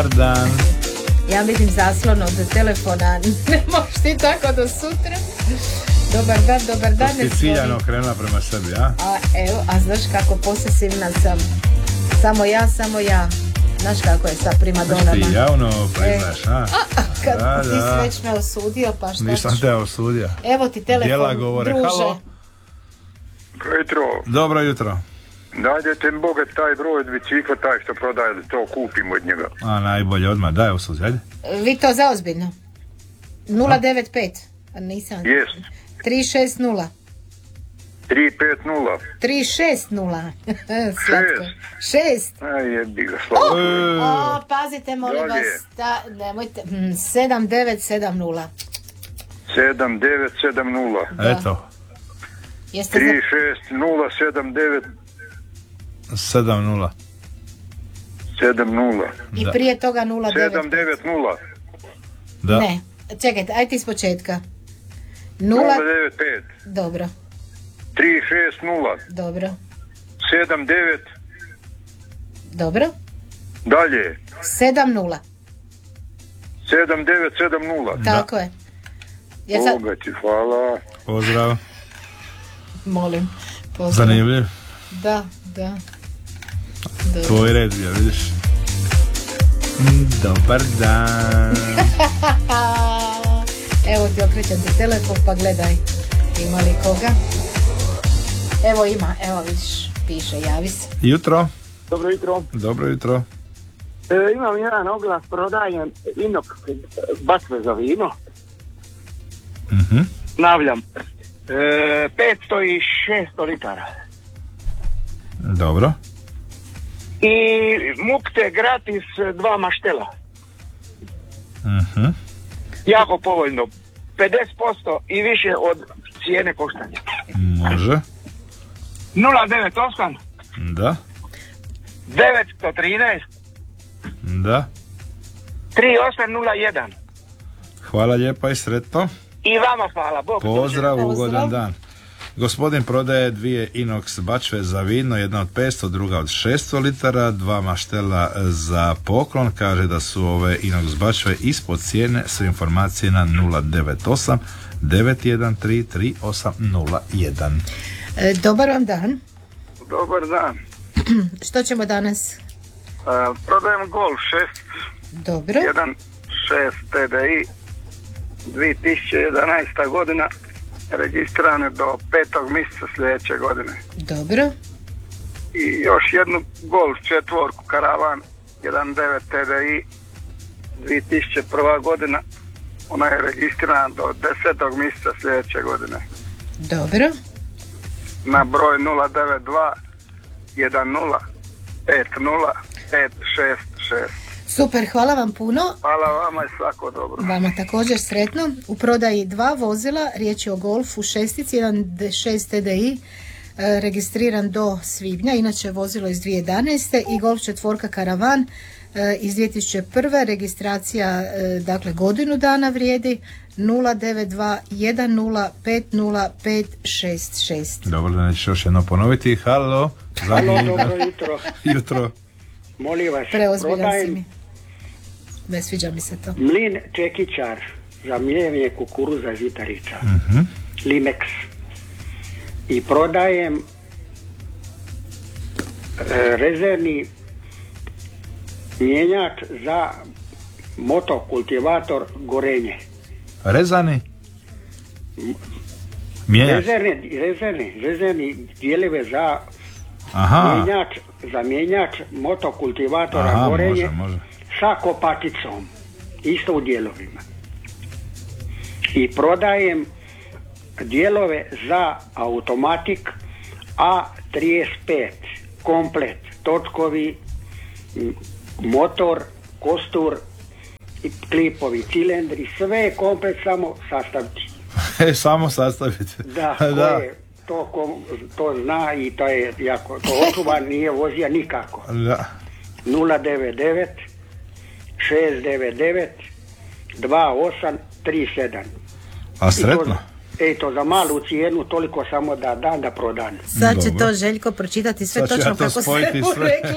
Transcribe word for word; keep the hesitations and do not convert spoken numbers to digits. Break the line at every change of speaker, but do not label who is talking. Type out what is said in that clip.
Dan.
Ja vidim zaslon od telefona, ne možeš ti tako do sutra. Dobar dan, dobar dan.
To ti ciljano krenula prema sebi, a?
A evo, a znaš kako posesivna sam. Samo ja, samo ja. Znaš kako je sa primadonama.
Znaš ti javno priznaš, a?
a, a kad
da,
ti
da.
već me osudio, pa šta
Nisam te osudio.
Evo ti telefon,
Djela govore,
druže.
halo.
Jutro.
Dobro jutro.
Nađete mi Boga taj broj od bicikla, taj što prodaje, da to kupim od njega.
A najbolje odmah, daj usud, ajde.
Vi to zaozbiljno. nula devet pet. A nisam.
Jest.
tri šest nula.
tri pet nula.
tri šest nula. Slatko. šest.
Aj, jebi ga, slabo.
O, o, pazite, molim
Dalje.
vas, da, nemojte, mm, sedam devet sedam nula.
sedam devet sedam nula.
Da.
Eto,
Jeste
tri
za...
šest nula sedam devet
sedam nula.
sedam nula.
I
Da.
prije toga nula devet.
sedam devet nula.
Da.
Ne, čekajte, ajde iz početka. Nula,
nula devet pet.
dobro,
tri šest nula.
dobro,
sedam devet.
dobro,
Dalje.
sedam nula,
sedam devet sedam nula.
tako je. Ja sad,
Boga ti, hvala.
Pozdrav.
molim, pozdrav.
Zanimljiv.
Da, da. Dobro.
Tvoj red je, vidiš. Mm, Dobar dan.
Evo ti okrećem ti telefon pa gledaj ima li koga. Evo ima, evo vidiš, piše javi se.
Jutro.
Dobro jutro.
Dobro jutro.
E, imam jedan oglas, prodajem vino, batve za vino.
Mhm.
Navljam. E, petsto i šesto litara.
Dobro.
I mukte gratis dva maštela.
Mhm.
Jako povoljno. pedeset posto i više od cijene koštanja.
Može.
nula devet osam
Da.
devetsto trinaest
Da.
tri osam nula jedan.
Hvala lijepa i sretno.
I vama hvala, Bog.
Pozdrav,
Pozdrav.
ugodan dan. Gospodin prodaje dvije inox bačve za vino, jedna od petsto, druga od šesto litara, dva maštela za poklon. Kaže da su ove inox bačve ispod cijene. Sve informacije na nula devet osam devet jedan tri tri osam nula jedan.
E, dobar vam dan.
Dobar dan.
Što ćemo danas?
Uh, prodajem Golf šest
Dobro,
jedan šest T D I dvije tisuće jedanaesta godina, registrirane do petog mjeseca sljedeće godine.
dobro,
I još jednu Golf četvorku karavan jedan devet T D I dvije tisuće prva godina, ona je registrirana do desetog mjeseca sljedeće godine.
dobro.
Na broj nula devet dva jedan nula pet nula pet šest šest.
Super, hvala vam puno.
Hvala vama i svako dobro.
Vama također sretno. U prodaji dva vozila, riječ je o Golfu šestici, jedan šest T D I, e, registriran do svibnja, inače vozilo iz dvije tisuće jedanaeste i Golf četvorka karavan e, iz dvije tisuće prve, registracija e, dakle godinu dana vrijedi, nula devet dva jedan nula pet nula pet šest šest.
Dobro, da nećeš još jedno ponoviti. Halo. Zadnji
Halo,
ime.
dobro jutro.
Jutro.
Molim vas,
Preozbiljan si
prodajem
mi. Ne sviđa mi se to.
mlin čekićar za mljenje kukuruza žitarica.
Mhm.
Limex. I prodajem e, rezervni mjenjač za motokultivator Gorenje.
Rezani. Mijenjač.
Rezervni, rezervni, rezervni dijelove za
Aha.
mjenjač, za mjenjač motokultivatora
Aha,
Gorenje
može, može.
sa kopaticom. Isto u dijelovima. I prodajem dijelove za automatik A trideset pet komplet, točkovi, m, motor, kostur, i klipovi, cilindri, sve je komplet, samo sastaviti.
E, samo sastaviti.
Da,
da.
koje to, ko, to zna i to je jako, to osoba nije vozija nikako.
Da.
nula devet devet šest devet devet dva osam tri sedam.
A sretno.
Eto, za malu cijenu, toliko samo da dan da prodan.
Sad će
Dobro.
to Željko pročitati sve
Sad ću ja
točno
to
kako ste
spojiti
mu
sve.
rekli.